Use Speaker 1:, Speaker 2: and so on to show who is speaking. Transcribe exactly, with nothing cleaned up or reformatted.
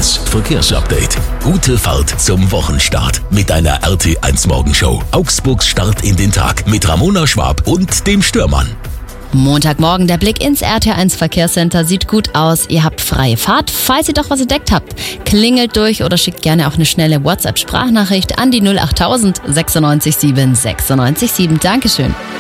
Speaker 1: eins Verkehrsupdate. Gute Fahrt zum Wochenstart mit einer R T eins Morgenshow. Augsburgs Start in den Tag mit Ramona Schwab und dem Störmann.
Speaker 2: Montagmorgen, der Blick ins R T eins Verkehrscenter sieht gut aus. Ihr habt freie Fahrt. Falls ihr doch was entdeckt habt, klingelt durch oder schickt gerne auch eine schnelle WhatsApp-Sprachnachricht an die null acht null null sechsundneunzig sieben sechsundneunzig sieben. Dankeschön.